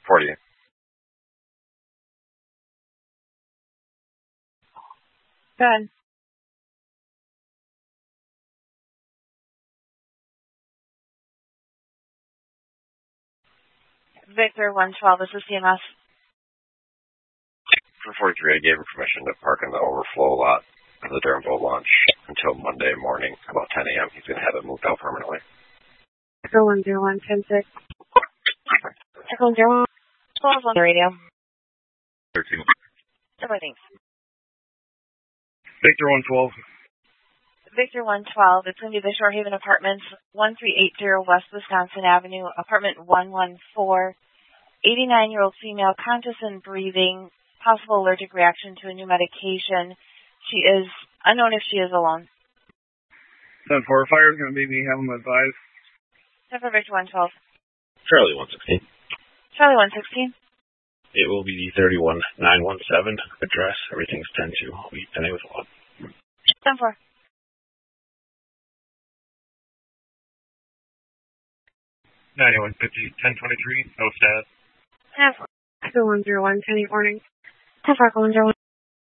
40. Good. Victor 112, this is CMS. For 43, I gave him permission to park in the overflow lot of the Durham boat launch until Monday morning, about 10 a.m. He's going to have it moved out permanently. Echo 101, 10-6. Echo 101, 12 on the radio. 13. Thanks. Victor 112. Victor 112, it's going to be the Shorehaven Apartments, 1380 West Wisconsin Avenue, apartment 114. 89-year-old female, conscious and breathing, possible allergic reaction to a new medication. She is unknown if she is alone. 10-4, fire is going to be me, have them advised. 10 for Victor 112. Charlie 116. Charlie 116. It will be the 31917 address. Everything's 10-2. I'll be 10 with 1. 10-4. 9150, 1023, no stat. 10-4. 101, 10 morning. 10-4, 101.